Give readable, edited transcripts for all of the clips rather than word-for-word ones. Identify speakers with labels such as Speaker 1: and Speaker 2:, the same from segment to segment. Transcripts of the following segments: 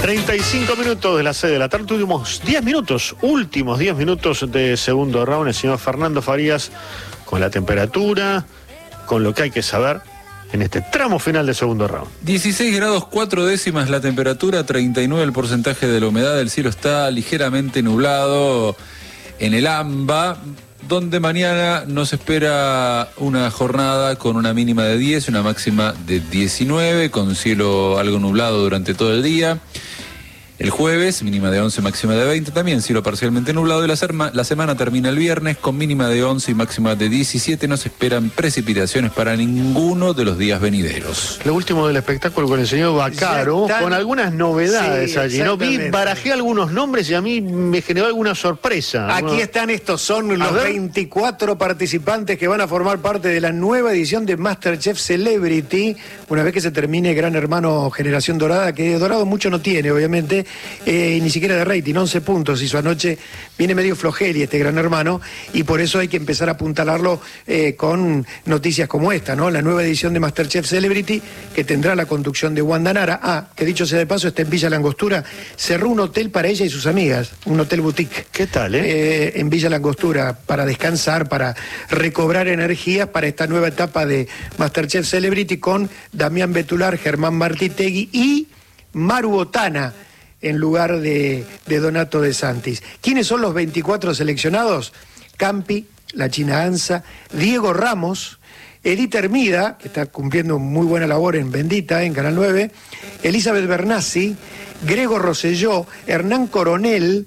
Speaker 1: 35 minutos de las 6 de la tarde, últimos 10 minutos de segundo round. El señor Fernando Farías con la temperatura, con lo que hay que saber en este tramo final del segundo round.
Speaker 2: 16 grados 4 décimas la temperatura, 39 el porcentaje de la humedad, el cielo está ligeramente nublado en el AMBA, donde mañana nos espera una jornada con una mínima de 10 y una máxima de 19, con cielo algo nublado durante todo el día. El jueves, mínima de 11, máxima de 20, también cielo parcialmente nublado, y la semana termina el viernes con mínima de 11 y máxima de 17. No se esperan precipitaciones para ninguno de los días venideros.
Speaker 1: Lo último del espectáculo con el señor Vaccaro, con algunas novedades allí, ¿no? Barajé algunos nombres y a mí me generó alguna sorpresa.
Speaker 3: Aquí están, estos son los 24 participantes que van a formar parte de la nueva edición de MasterChef Celebrity, una vez que se termine Gran Hermano Generación Dorada, que Dorado mucho no tiene, obviamente. Ni siquiera de rating, 11 puntos hizo anoche, viene medio flojeli este Gran Hermano, y por eso hay que empezar a apuntalarlo con noticias como esta, ¿no? La nueva edición de MasterChef Celebrity, que tendrá la conducción de Wanda Nara, que dicho sea de paso, está en Villa Langostura, cerró un hotel para ella y sus amigas, un hotel boutique.
Speaker 1: ¿Qué tal,
Speaker 3: en Villa Langostura, para descansar, para recobrar energías para esta nueva etapa de MasterChef Celebrity, con Damián Betular, Germán Martitegui y Maru Botana, en lugar de Donato De Santis. ¿Quiénes son los 24 seleccionados? Campi, la China Anza, Diego Ramos, Edith Hermida, que está cumpliendo muy buena labor en Bendita, en Canal 9, Elizabeth Bernassi, Grego Rosselló, Hernán Coronel,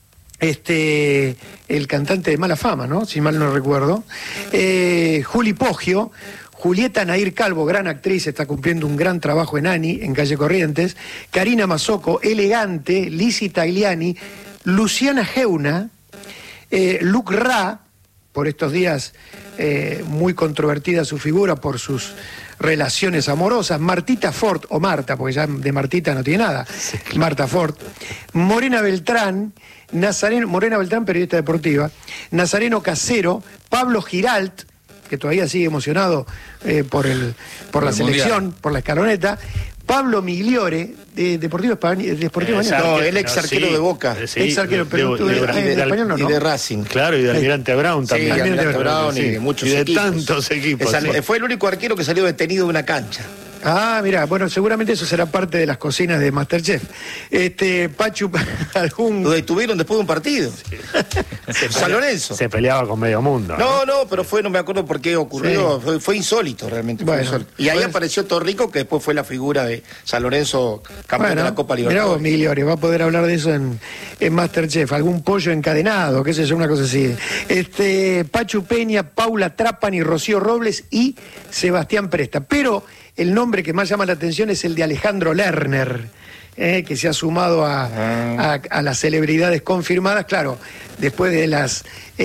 Speaker 3: el cantante de Mala Fama, ¿no? Si mal no recuerdo, Juli Poggio, Julieta Nair Calvo, gran actriz, está cumpliendo un gran trabajo en Ani, en Calle Corrientes, Karina Mazzocco, Elegante, Lizzy Tagliani, Luciana Geuna, Luc Ra, por estos días muy controvertida su figura por sus relaciones amorosas, Martita Ford, o Marta, porque ya de Martita no tiene nada, sí, claro. Marta Ford, Morena Beltrán, Morena Beltrán, periodista deportiva, Nazareno Casero, Pablo Giralt, que todavía sigue emocionado por la selección, por la escaloneta, Pablo Migliore, de Deportivo Español.
Speaker 4: No, el ex arquero de Boca.
Speaker 1: Sí,
Speaker 3: ex arquero, pero de Español no.
Speaker 4: Y de Racing.
Speaker 1: Claro, y de Almirante Brown también.
Speaker 4: Sí, Almirante Brown y de muchos equipos.
Speaker 1: Y de tantos equipos.
Speaker 4: Fue el único arquero que salió detenido de una cancha.
Speaker 3: Ah, mira, bueno, seguramente eso será parte de las cocinas de MasterChef. Pachu,
Speaker 4: Lo detuvieron después de un partido. Sí. San Lorenzo.
Speaker 1: Se peleaba con medio mundo.
Speaker 4: No, pero no me acuerdo por qué ocurrió. Sí. Fue insólito, realmente. Bueno, insólito. Y ahí apareció Torrico, que después fue la figura de San Lorenzo, campeón de la Copa Libertadores.
Speaker 3: Mirá vos, Migliore, va a poder hablar de eso en MasterChef. Algún pollo encadenado, qué sé yo, una cosa así. Pachu Peña, Paula Trapani, Rocío Robles y Sebastián Presta. Pero el nombre que más llama la atención es el de Alejandro Lerner, que se ha sumado a las celebridades confirmadas, claro, después de las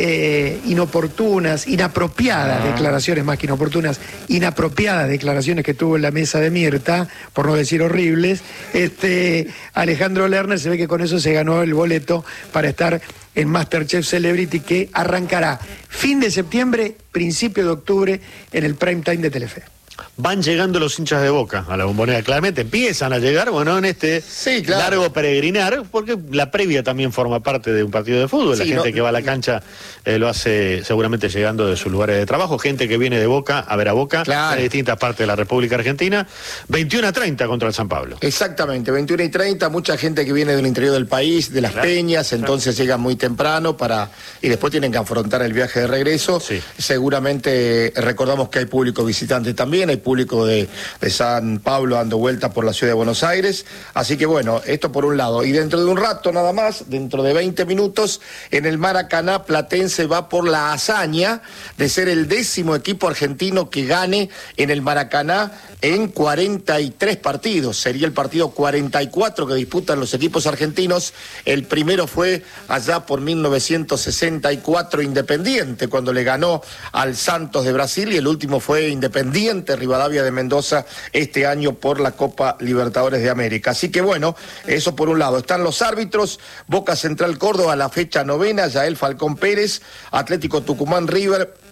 Speaker 3: inapropiadas declaraciones, más que inoportunas, inapropiadas declaraciones que tuvo en la mesa de Mirta, por no decir horribles. Alejandro Lerner se ve que con eso se ganó el boleto para estar en MasterChef Celebrity, que arrancará fin de septiembre, principio de octubre, en el prime time de Telefe.
Speaker 1: Van llegando los hinchas de Boca a la Bombonera, claramente empiezan a llegar, bueno, en largo peregrinar, porque la previa también forma parte de un partido de fútbol. La gente que va a la cancha lo hace seguramente llegando de sus lugares de trabajo, gente que viene de Boca a ver a Boca, de distintas partes de la República Argentina. 21:30 contra el San Pablo.
Speaker 4: Exactamente, 21:30, mucha gente que viene del interior del país, de las Peñas, entonces llegan muy temprano y después tienen que afrontar el viaje de regreso. Sí. Seguramente recordamos que hay público visitante también, hay público de San Pablo dando vuelta por la ciudad de Buenos Aires, así que bueno, esto por un lado, y dentro de un rato nada más, dentro de 20 minutos, en el Maracaná, Platense va por la hazaña de ser el 10º equipo argentino que gane en el Maracaná en 43 partidos, sería el partido 44 que disputan los equipos argentinos. El primero fue allá por 1964 Independiente, cuando le ganó al Santos de Brasil, y el último fue Independiente Rivadavia de Mendoza este año por la Copa Libertadores de América. Así que bueno, eso por un lado. Están los árbitros: Boca Central Córdoba, la fecha 9, Yael Falcón Pérez, Atlético Tucumán River,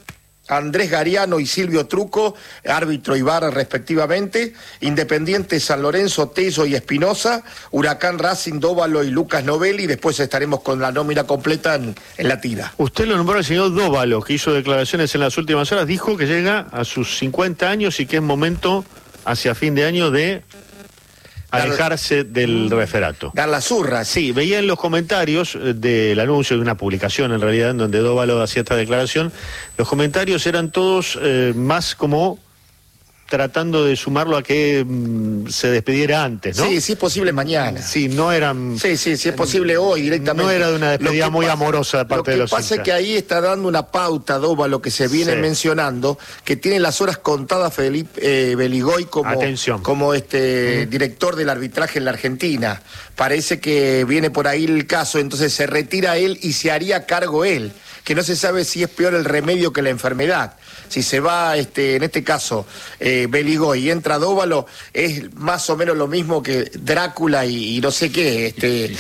Speaker 4: Andrés Gariano y Silvio Truco, árbitro y VAR respectivamente, Independiente San Lorenzo, Tello y Espinosa, Huracán Racing, Dóvalo y Lucas Novelli, y después estaremos con la nómina completa en la tira.
Speaker 1: Usted lo nombró al señor Dóvalo, que hizo declaraciones en las últimas horas, dijo que llega a sus 50 años y que es momento hacia fin de año de alejarse del referato.
Speaker 4: Dar la zurra.
Speaker 1: Sí, veía en los comentarios del anuncio de una publicación, en realidad, en donde Dóvalo hacía esta declaración, los comentarios eran todos más como tratando de sumarlo a que se despediera antes, ¿no?
Speaker 4: Sí, sí es posible mañana.
Speaker 1: Sí, no eran...
Speaker 4: Sí, es posible hoy directamente.
Speaker 1: No era de una despedida muy amorosa de parte de los hinchas.
Speaker 4: Lo que pasa es que ahí está dando una pauta, Dóvalo, que se viene mencionando, que tiene las horas contadas Felipe Beligoy como director del arbitraje en la Argentina. Parece que viene por ahí el caso, entonces se retira él y se haría cargo él, que no se sabe si es peor el remedio que la enfermedad. Si se va, en este caso, Beligoy y entra Dóvalo, es más o menos lo mismo que Drácula y no sé qué,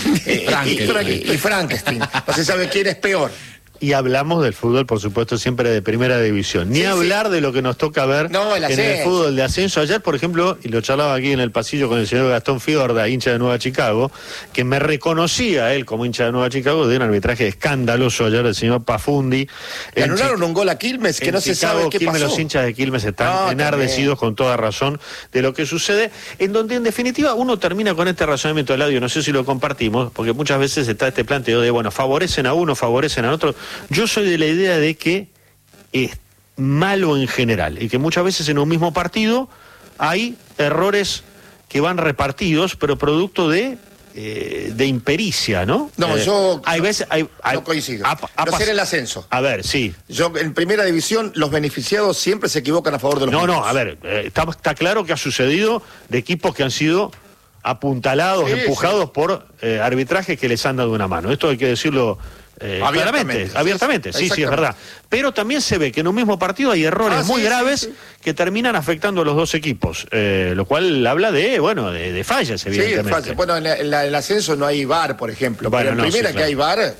Speaker 4: y Frankenstein. No se sabe quién es peor.
Speaker 1: Y hablamos del fútbol, por supuesto, siempre de primera división. Ni hablar de lo que nos toca ver en el fútbol de ascenso. Ayer, por ejemplo, y lo charlaba aquí en el pasillo con el señor Gastón Fiorda, hincha de Nueva Chicago, que me reconocía él como hincha de Nueva Chicago de un arbitraje escandaloso ayer del señor Pafundi.
Speaker 4: Le anularon un gol a Quilmes que no se sabe qué pasó.
Speaker 1: Los hinchas de Quilmes están enardecidos con toda razón de lo que sucede, en donde en definitiva uno termina con este razonamiento de Eladio, no sé si lo compartimos, porque muchas veces está este planteo de, bueno, favorecen a uno, favorecen a otro. Yo soy de la idea de que es malo en general y que muchas veces en un mismo partido hay errores que van repartidos, pero producto de impericia, ¿no?
Speaker 4: No, yo
Speaker 1: hay veces,
Speaker 4: no coincido. No ser el ascenso.
Speaker 1: A ver, sí.
Speaker 4: Yo en primera división los beneficiados siempre se equivocan a favor de los
Speaker 1: No, a ver, está claro que ha sucedido de equipos que han sido apuntalados, empujados por arbitrajes que les han dado una mano. Esto hay que decirlo abiertamente, sí, es verdad. Pero también se ve que en un mismo partido hay errores muy graves que terminan afectando a los dos equipos, lo cual habla de fallas, evidentemente.
Speaker 4: Sí, fallas. Bueno, en el ascenso no hay VAR, por ejemplo, pero en primera que hay VAR,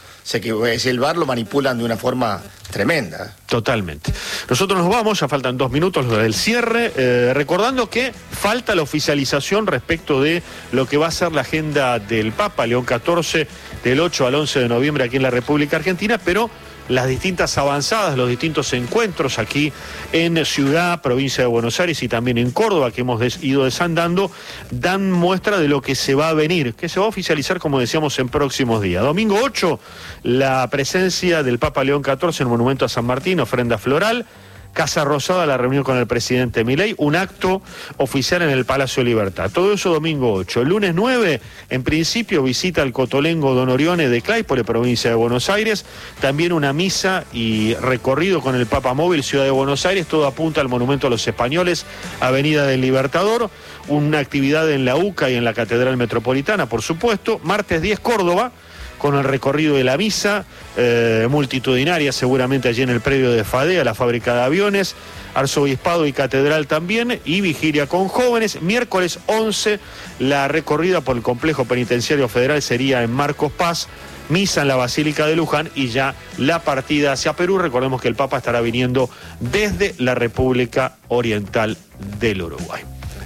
Speaker 4: el VAR lo manipulan de una forma tremenda.
Speaker 1: Totalmente. Nosotros nos vamos, ya faltan 2 minutos del cierre, recordando que falta la oficialización respecto de lo que va a ser la agenda del Papa León XIV del 8 al 11 de noviembre aquí en la República Argentina, pero las distintas avanzadas, los distintos encuentros aquí en Ciudad, provincia de Buenos Aires y también en Córdoba, que hemos ido desandando, dan muestra de lo que se va a venir, que se va a oficializar, como decíamos, en próximos días. Domingo 8, la presencia del Papa León XIV en el Monumento a San Martín, ofrenda floral. Casa Rosada, la reunión con el presidente Milei, un acto oficial en el Palacio Libertad. Todo eso domingo 8. El lunes 9, en principio, visita al Cotolengo Don Orione de Claypole, provincia de Buenos Aires. También una misa y recorrido con el Papa Móvil, Ciudad de Buenos Aires. Todo apunta al Monumento a los Españoles, Avenida del Libertador. Una actividad en la UCA y en la Catedral Metropolitana, por supuesto. Martes 10, Córdoba, con el recorrido de la misa, multitudinaria seguramente allí en el predio de FADEA, la fábrica de aviones, arzobispado y catedral también, y vigilia con jóvenes. Miércoles 11, la recorrida por el complejo penitenciario federal sería en Marcos Paz, misa en la Basílica de Luján y ya la partida hacia Perú. Recordemos que el Papa estará viniendo desde la República Oriental del Uruguay.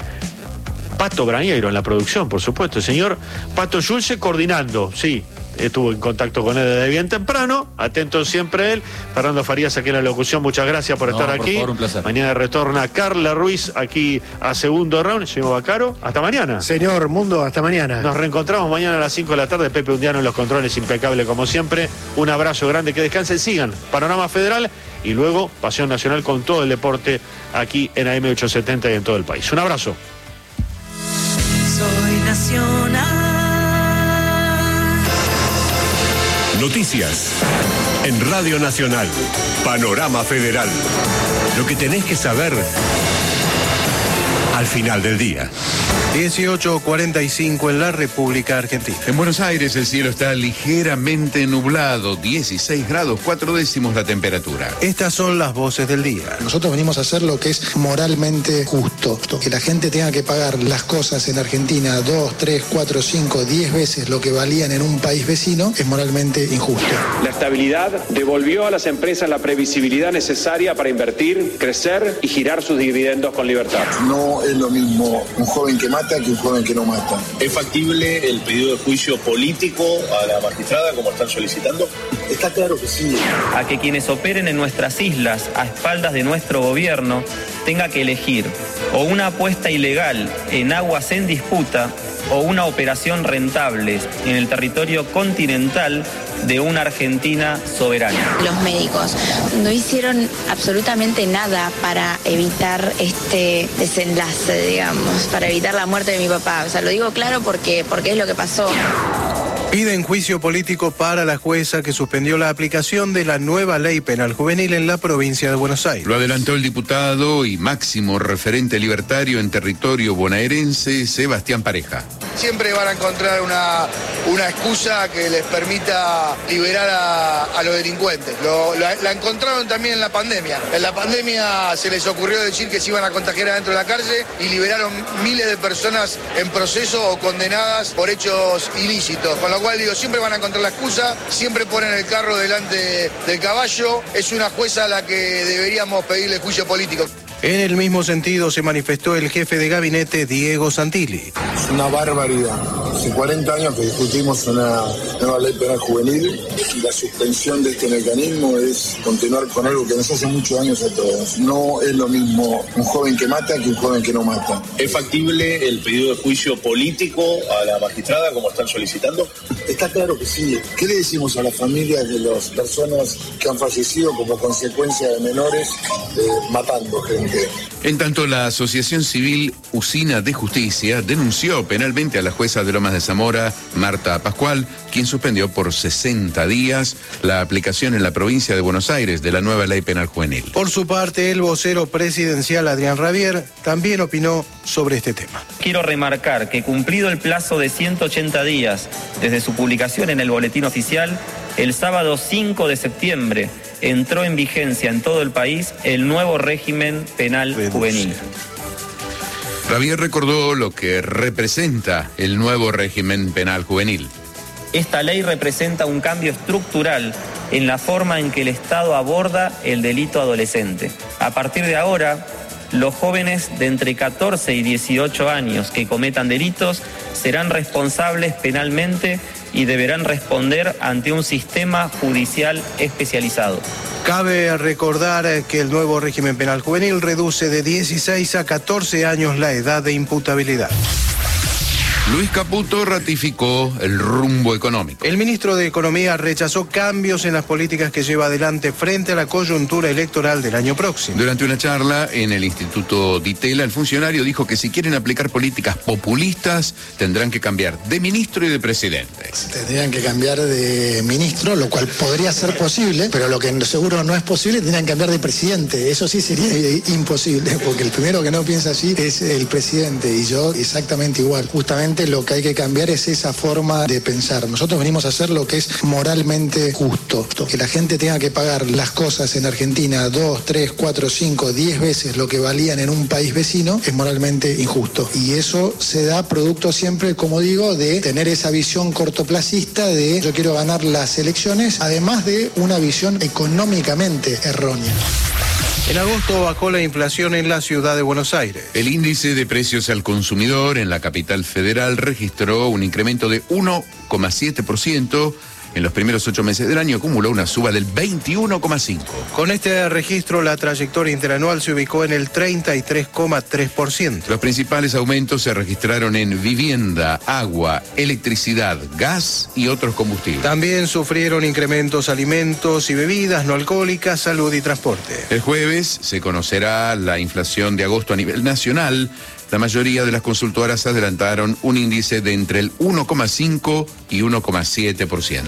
Speaker 1: Pato Brañeiro en la producción, por supuesto, el señor Pato Schulze coordinando, sí. Estuvo en contacto con él desde bien temprano, atento siempre él. Fernando Farías aquí en la locución, muchas gracias por estar aquí.
Speaker 2: Favor, un placer.
Speaker 1: Mañana retorna Carla Ruiz aquí a segundo round. Señor Bacaro, hasta mañana.
Speaker 3: Señor Mundo, hasta mañana.
Speaker 1: Nos reencontramos mañana a las 5 de la tarde. Pepe Undiano en los controles, impecable como siempre. Un abrazo grande, que descansen, sigan Panorama Federal y luego Pasión Nacional con todo el deporte aquí en AM870 y en todo el país. Un abrazo.
Speaker 5: Soy Nacional.
Speaker 6: Noticias en Radio Nacional. Panorama Federal. Lo que tenés que saber al final del día.
Speaker 5: 18:45 en la República Argentina.
Speaker 7: En Buenos Aires el cielo está ligeramente nublado, 16 grados 4 décimos la temperatura.
Speaker 5: Estas son las voces del día.
Speaker 8: Nosotros venimos a hacer lo que es moralmente justo. Que la gente tenga que pagar las cosas en Argentina 2, 3, 4, 5, 10 veces lo que valían en un país vecino es moralmente injusto.
Speaker 9: La estabilidad devolvió a las empresas la previsibilidad necesaria para invertir, crecer y girar sus dividendos con libertad.
Speaker 10: No es lo mismo un joven que mata que un joven que no mata.
Speaker 11: ¿Es factible el pedido de juicio político a la magistrada como están solicitando?
Speaker 10: Está claro que sí.
Speaker 12: A que quienes operen en nuestras islas a espaldas de nuestro gobierno tenga que elegir o una apuesta ilegal en aguas en disputa o una operación rentable en el territorio continental de una Argentina soberana.
Speaker 13: Los médicos no hicieron absolutamente nada para evitar este desenlace, digamos, para evitar la muerte de mi papá. O sea, lo digo claro porque es lo que pasó.
Speaker 5: Piden juicio político para la jueza que suspendió la aplicación de la nueva ley penal juvenil en la provincia de Buenos Aires.
Speaker 7: Lo adelantó el diputado y máximo referente libertario en territorio bonaerense, Sebastián Pareja.
Speaker 14: Siempre van a encontrar una excusa que les permita liberar a los delincuentes. La encontraron también en la pandemia. En la pandemia se les ocurrió decir que se iban a contagiar adentro de la cárcel y liberaron miles de personas en proceso o condenadas por hechos ilícitos. Con lo cual digo, siempre van a encontrar la excusa, siempre ponen el carro delante del caballo. Es una jueza a la que deberíamos pedirle juicio político.
Speaker 5: En el mismo sentido se manifestó el jefe de gabinete, Diego Santilli.
Speaker 10: Es una barbaridad. Hace 40 años que discutimos una nueva ley penal juvenil y la suspensión de este mecanismo es continuar con algo que nos hace muchos años a todos. No es lo mismo un joven que mata que un joven que no mata.
Speaker 11: ¿Es factible el pedido de juicio político a la magistrada como están solicitando?
Speaker 10: Está claro que sí. ¿Qué le decimos a las familias de las personas que han fallecido como consecuencia de menores matando gente?
Speaker 7: En tanto, la Asociación Civil Usina de Justicia denunció penalmente a la jueza de Lomas de Zamora, Marta Pascual, quien suspendió por 60 días la aplicación en la provincia de Buenos Aires de la nueva ley penal juvenil.
Speaker 5: Por su parte, el vocero presidencial Adrián Rabier también opinó sobre este tema.
Speaker 12: Quiero remarcar que cumplido el plazo de 180 días desde su publicación en el Boletín Oficial, el sábado 5 de septiembre entró en vigencia en todo el país el nuevo régimen penal juvenil.
Speaker 7: Rabier recordó lo que representa el nuevo régimen penal juvenil.
Speaker 12: Esta ley representa un cambio estructural en la forma en que el Estado aborda el delito adolescente. A partir de ahora, los jóvenes de entre 14 y 18 años que cometan delitos serán responsables penalmente y deberán responder ante un sistema judicial especializado.
Speaker 5: Cabe recordar que el nuevo régimen penal juvenil reduce de 16 a 14 años la edad de imputabilidad.
Speaker 7: Luis Caputo ratificó el rumbo económico.
Speaker 5: El ministro de Economía rechazó cambios en las políticas que lleva adelante frente a la coyuntura electoral del año próximo.
Speaker 7: Durante una charla en el Instituto Di Tella, el funcionario dijo que si quieren aplicar políticas populistas, tendrán que cambiar de ministro y de presidente.
Speaker 8: Tendrían que cambiar de ministro, lo cual podría ser posible, pero lo que seguro no es posible, tendrían que cambiar de presidente. Eso sí sería imposible, porque el primero que no piensa así es el presidente, y yo exactamente igual. Justamente lo que hay que cambiar es esa forma de pensar. Nosotros venimos a hacer lo que es moralmente justo. Que la gente tenga que pagar las cosas en Argentina 2, 3, 4, 5, 10 veces lo que valían en un país vecino es moralmente injusto. Y eso se da producto siempre, como digo, de tener esa visión cortoplacista de yo quiero ganar las elecciones, además de una visión económicamente errónea.
Speaker 5: En agosto bajó la inflación en la ciudad de Buenos Aires.
Speaker 7: El índice de precios al consumidor en la capital federal registró un incremento de 1,7%. En los primeros 8 meses del año acumuló una suba del 21,5%.
Speaker 5: Con este registro, la trayectoria interanual se ubicó en el 33,3%.
Speaker 7: Los principales aumentos se registraron en vivienda, agua, electricidad, gas y otros combustibles.
Speaker 5: También sufrieron incrementos alimentos y bebidas no alcohólicas, salud y transporte.
Speaker 7: El jueves se conocerá la inflación de agosto a nivel nacional. La mayoría de las consultoras adelantaron un índice de entre el 1,5 y 1,7%.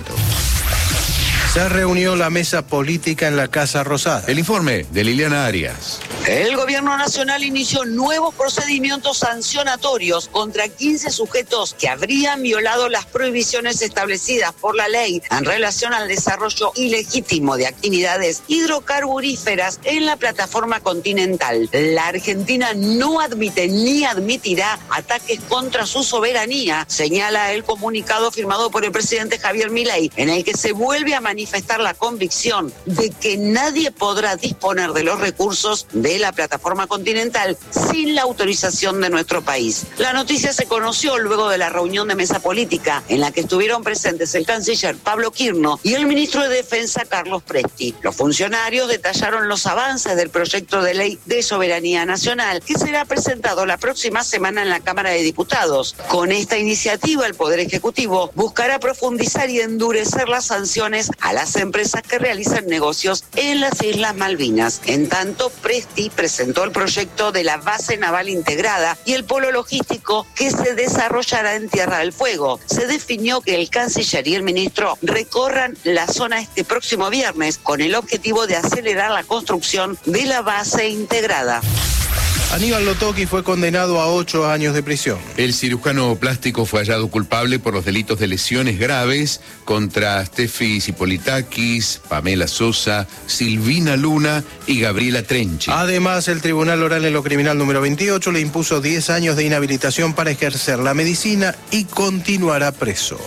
Speaker 5: Se reunió la mesa política en la Casa Rosada.
Speaker 7: El informe de Liliana Arias.
Speaker 15: El gobierno nacional inició nuevos procedimientos sancionatorios contra 15 sujetos que habrían violado las prohibiciones establecidas por la ley en relación al desarrollo ilegítimo de actividades hidrocarburíferas en la plataforma continental. La Argentina no admite ni admitirá ataques contra su soberanía, señala el comunicado firmado por el presidente Javier Milei, en el que se vuelve a manifestar la convicción de que nadie podrá disponer de los recursos de la plataforma continental sin la autorización de nuestro país. La noticia se conoció luego de la reunión de mesa política en la que estuvieron presentes el canciller Pablo Quirno y el ministro de Defensa Carlos Presti. Los funcionarios detallaron los avances del proyecto de ley de soberanía nacional que será presentado la próxima semana en la Cámara de Diputados. Con esta iniciativa, el Poder Ejecutivo buscará profundizar y endurecer las sanciones a las empresas que realizan negocios en las Islas Malvinas. En tanto, Presti presentó el proyecto de la base naval integrada y el polo logístico que se desarrollará en Tierra del Fuego. Se definió que el canciller y el ministro recorran la zona este próximo viernes con el objetivo de acelerar la construcción de la base integrada.
Speaker 5: Aníbal Lotocki fue condenado a 8 años de prisión.
Speaker 7: El cirujano plástico fue hallado culpable por los delitos de lesiones graves contra Steffi Zipolitakis, Pamela Sosa, Silvina Luna y Gabriela Trenchi.
Speaker 5: Además, el Tribunal Oral en lo Criminal número 28 le impuso 10 años de inhabilitación para ejercer la medicina y continuará preso.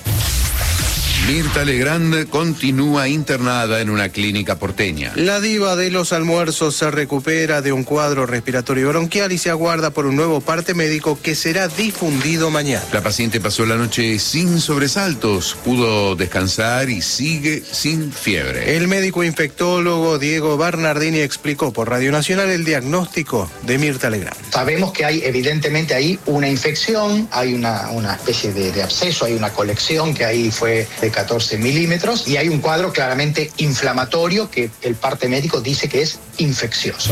Speaker 7: Mirta Legrand continúa internada en una clínica porteña.
Speaker 5: La diva de los almuerzos se recupera de un cuadro respiratorio bronquial y se aguarda por un nuevo parte médico que será difundido mañana.
Speaker 7: La paciente pasó la noche sin sobresaltos, pudo descansar y sigue sin fiebre.
Speaker 5: El médico infectólogo Diego Bernardini explicó por Radio Nacional el diagnóstico de Mirta Legrand.
Speaker 16: Sabemos que hay evidentemente ahí una infección, hay una especie de absceso, hay una colección que ahí fue de 14 milímetros y hay un cuadro claramente inflamatorio que el parte médico dice que es infeccioso.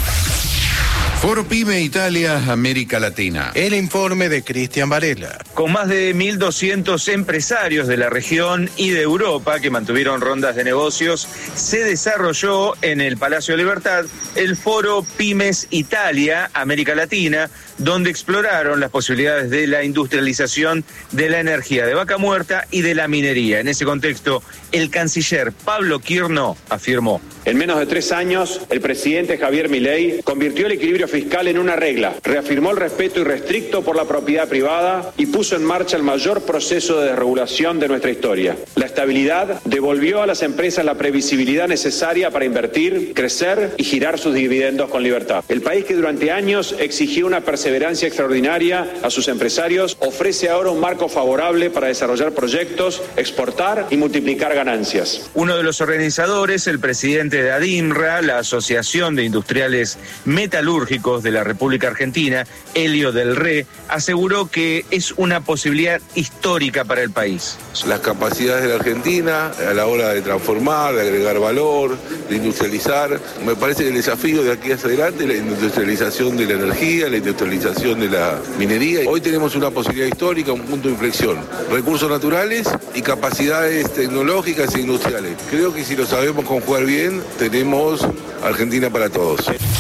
Speaker 7: Foro PYME Italia, América Latina.
Speaker 5: El informe de Cristian Varela.
Speaker 17: Con más de 1.200 empresarios de la región y de Europa que mantuvieron rondas de negocios, se desarrolló en el Palacio de Libertad el Foro Pymes Italia, América Latina, donde exploraron las posibilidades de la industrialización de la energía de vaca muerta y de la minería. En ese contexto, el canciller Pablo Quirno afirmó:
Speaker 9: en menos de 3 años, el presidente Javier Milei convirtió el equilibrio fiscal en una regla, reafirmó el respeto irrestricto por la propiedad privada y puso en marcha el mayor proceso de desregulación de nuestra historia. La estabilidad devolvió a las empresas la previsibilidad necesaria para invertir, crecer y girar sus dividendos con libertad. El país que durante años exigió una perseverancia extraordinaria a sus empresarios ofrece ahora un marco favorable para desarrollar proyectos, exportar y multiplicar ganancias.
Speaker 17: Uno de los organizadores, el presidente de ADIMRA, la Asociación de Industriales Metalúrgicos de la República Argentina, Helio del Re, aseguró que es una posibilidad histórica para el país.
Speaker 18: Las capacidades de la Argentina a la hora de transformar, de agregar valor, de industrializar. Me parece que el desafío de aquí hacia adelante es la industrialización de la energía, la industrialización de la minería. Hoy tenemos una posibilidad histórica, un punto de inflexión. Recursos naturales y capacidades tecnológicas e industriales. Creo que si lo sabemos conjugar bien, tenemos Argentina para todos.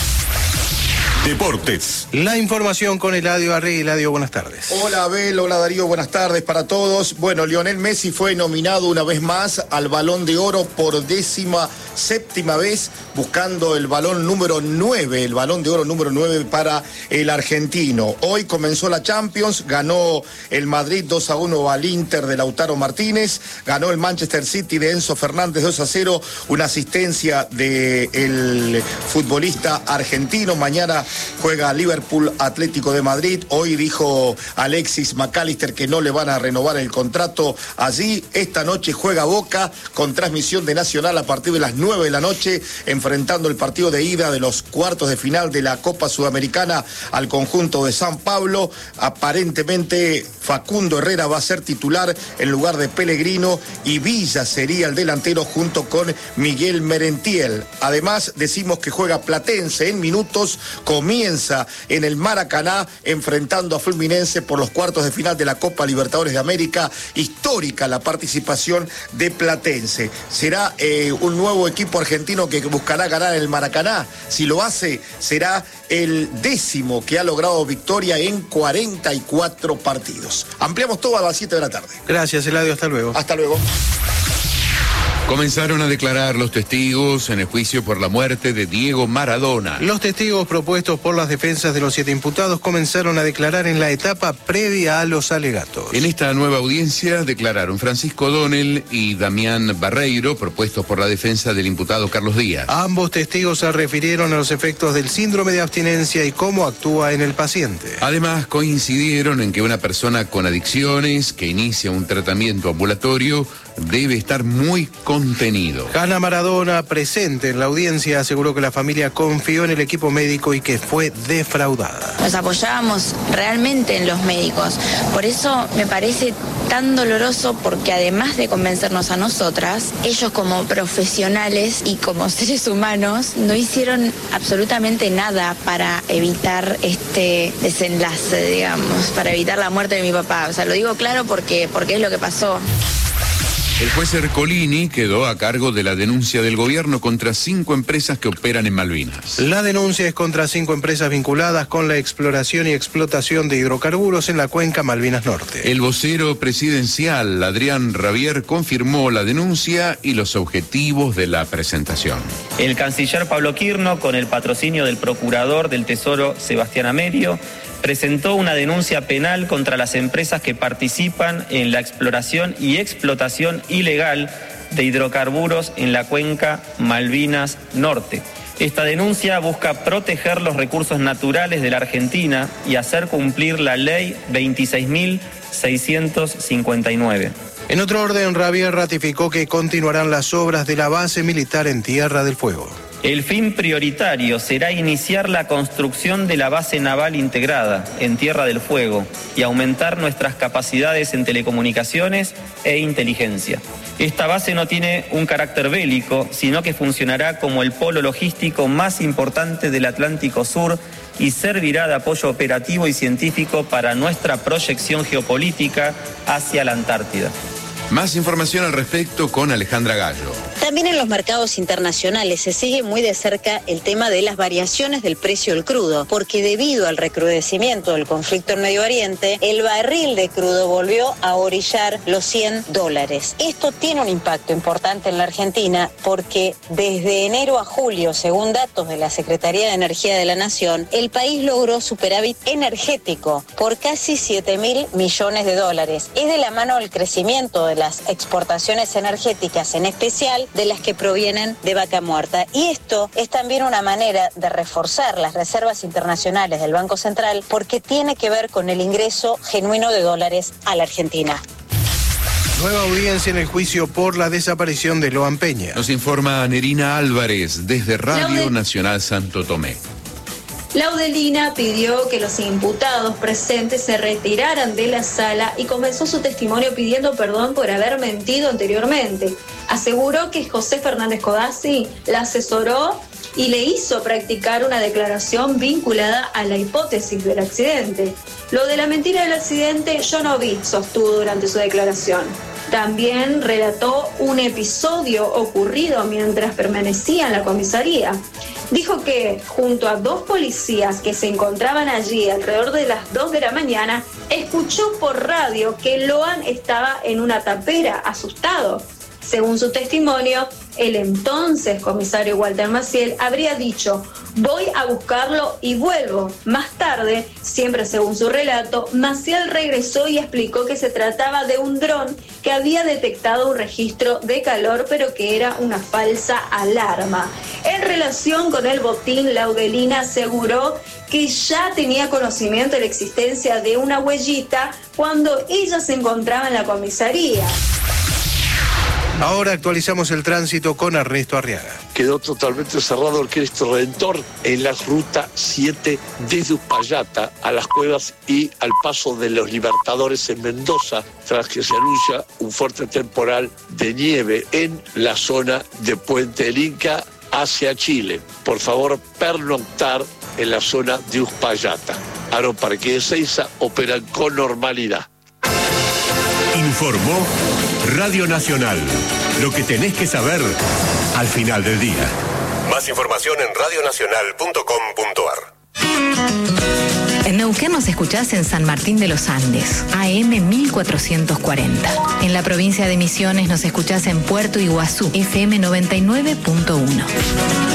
Speaker 6: Deportes.
Speaker 5: La información con Eladio Arregui. Eladio, buenas tardes.
Speaker 4: Hola Abel, hola Darío, buenas tardes para todos. Bueno, Lionel Messi fue nominado una vez más al Balón de Oro por 17ª vez, buscando el balón número 9, el Balón de Oro número 9 para el argentino. Hoy comenzó la Champions, ganó el Madrid 2-1 al Inter de Lautaro Martínez, ganó el Manchester City de Enzo Fernández 2-0, una asistencia del futbolista argentino. Mañana juega Liverpool Atlético de Madrid. Hoy dijo Alexis McAllister que no le van a renovar el contrato allí. Esta noche juega Boca con transmisión de Nacional a partir de las 9 de la noche, enfrentando el partido de ida de los cuartos de final de la Copa Sudamericana al conjunto de San Pablo. Aparentemente Facundo Herrera va a ser titular en lugar de Pellegrino y Villa sería el delantero junto con Miguel Merentiel. Además decimos que juega Platense en minutos con comienza en el Maracaná enfrentando a Fluminense por los cuartos de final de la Copa Libertadores de América. Histórica la participación de Platense. Será un nuevo equipo argentino que buscará ganar el Maracaná. Si lo hace, será el 10º que ha logrado victoria en 44 partidos. Ampliamos todo a las 7 de la tarde.
Speaker 5: Gracias, Eladio. Hasta luego.
Speaker 4: Hasta luego.
Speaker 7: Comenzaron a declarar los testigos en el juicio por la muerte de Diego Maradona.
Speaker 5: Los testigos propuestos por las defensas de los 7 imputados comenzaron a declarar en la etapa previa a los alegatos.
Speaker 7: En esta nueva audiencia declararon Francisco O'Donnell y Damián Barreiro, propuestos por la defensa del imputado Carlos Díaz.
Speaker 5: Ambos testigos se refirieron a los efectos del síndrome de abstinencia y cómo actúa en el paciente.
Speaker 7: Además, coincidieron en que una persona con adicciones que inicia un tratamiento ambulatorio debe estar muy contenido.
Speaker 5: Hanna Maradona, presente en la audiencia, aseguró que la familia confió en el equipo médico y que fue defraudada.
Speaker 13: Nos apoyábamos realmente en los médicos. Por eso me parece tan doloroso, porque además de convencernos a nosotras, ellos como profesionales y como seres humanos no hicieron absolutamente nada para evitar este desenlace, digamos, para evitar la muerte de mi papá. O sea, lo digo claro porque es lo que pasó.
Speaker 7: El juez Ercolini quedó a cargo de la denuncia del gobierno contra 5 empresas que operan en Malvinas.
Speaker 5: La denuncia es contra 5 empresas vinculadas con la exploración y explotación de hidrocarburos en la cuenca Malvinas Norte.
Speaker 7: El vocero presidencial, Adrián Rabier, confirmó la denuncia y los objetivos de la presentación.
Speaker 12: El canciller Pablo Quirno, con el patrocinio del procurador del Tesoro Sebastián Amerio, presentó una denuncia penal contra las empresas que participan en la exploración y explotación ilegal de hidrocarburos en la cuenca Malvinas Norte. Esta denuncia busca proteger los recursos naturales de la Argentina y hacer cumplir la ley 26.659.
Speaker 5: En otro orden, Rabier ratificó que continuarán las obras de la base militar en Tierra del Fuego.
Speaker 12: El fin prioritario será iniciar la construcción de la base naval integrada en Tierra del Fuego y aumentar nuestras capacidades en telecomunicaciones e inteligencia. Esta base no tiene un carácter bélico, sino que funcionará como el polo logístico más importante del Atlántico Sur y servirá de apoyo operativo y científico para nuestra proyección geopolítica hacia la Antártida.
Speaker 7: Más información al respecto con Alejandra Gallo.
Speaker 19: También en los mercados internacionales se sigue muy de cerca el tema de las variaciones del precio del crudo, porque debido al recrudecimiento del conflicto en Medio Oriente, el barril de crudo volvió a orillar los $100. Esto tiene un impacto importante en la Argentina porque desde enero a julio, según datos de la Secretaría de Energía de la Nación, el país logró superávit energético por casi $7.000 millones. Es de la mano del crecimiento de las exportaciones energéticas, en especial de las que provienen de Vaca Muerta. Y esto es también una manera de reforzar las reservas internacionales del Banco Central, porque tiene que ver con el ingreso genuino de dólares a la Argentina.
Speaker 5: Nueva audiencia en el juicio por la desaparición de Loan Peña.
Speaker 7: Nos informa Nerina Álvarez desde Radio Nacional Santo Tomé.
Speaker 20: Laudelina pidió que los imputados presentes se retiraran de la sala y comenzó su testimonio pidiendo perdón por haber mentido anteriormente. Aseguró que José Fernández Codazzi la asesoró y le hizo practicar una declaración vinculada a la hipótesis del accidente. Lo de la mentira del accidente yo no vi, sostuvo durante su declaración. También relató un episodio ocurrido mientras permanecía en la comisaría. Dijo que junto a 2 policías que se encontraban allí alrededor de las 2 de la mañana, escuchó por radio que Loan estaba en una tapera, asustado. Según su testimonio, el entonces comisario Walter Maciel habría dicho: voy a buscarlo y vuelvo. Más tarde, siempre según su relato, Maciel regresó y explicó que se trataba de un dron que había detectado un registro de calor, pero que era una falsa alarma. En relación con el botín, Laudelina aseguró que ya tenía conocimiento de la existencia de una huellita cuando ella se encontraba en la comisaría.
Speaker 5: Ahora actualizamos el tránsito con Ernesto Arriaga.
Speaker 21: Quedó totalmente cerrado el Cristo Redentor en la ruta 7 desde Uspallata a las Cuevas y al paso de los Libertadores en Mendoza, tras que se anuncia un fuerte temporal de nieve en la zona de Puente del Inca hacia Chile, por favor pernoctar en la zona de Uspallata. Aeroparque de Ezeiza operan con normalidad.
Speaker 6: Informó Radio Nacional. Lo que tenés que saber al final del día. Más información en radionacional.com.ar.
Speaker 2: En Neuquén nos escuchás en San Martín de los Andes, AM 1440. En la provincia de Misiones nos escuchás en Puerto Iguazú, FM 99.1.